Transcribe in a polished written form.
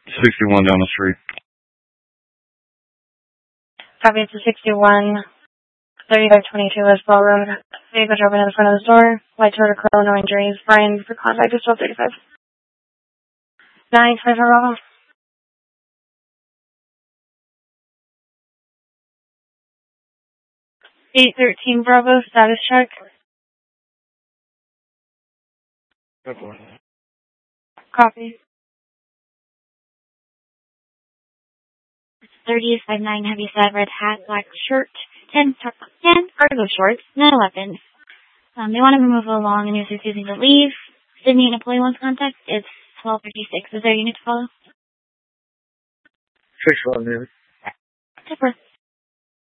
61 down the street. Copy, it's a 61, 3522 West Ball Road. Vehicles are open in front of the store. White Toyota Corolla, no injuries. Brian, for contact is 1235. 925 Bravo. 813 Bravo, status check. Copy. 3059 heavy set, red hat, black shirt, 10 cargo shorts, no weapons. They want to move along and you're refusing to leave. Sydney and employee wants contact. It's 1256. Is there a unit to follow? 6 1, David. Super.